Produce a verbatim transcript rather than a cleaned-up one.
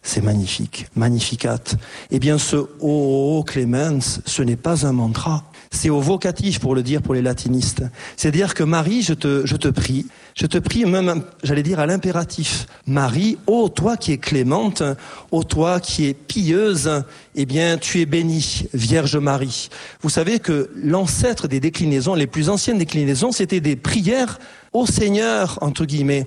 c'est magnifique, magnificat. Eh bien, ce « O, o clemens », ce n'est pas un mantra. C'est au vocatif, pour le dire pour les latinistes. C'est-à-dire que Marie, je te, je te prie, je te prie même, j'allais dire à l'impératif. Marie, ô toi qui es clémente, ô toi qui es pieuse, eh bien, tu es bénie, Vierge Marie. Vous savez que l'ancêtre des déclinaisons, les plus anciennes déclinaisons, c'était des prières au Seigneur, entre guillemets.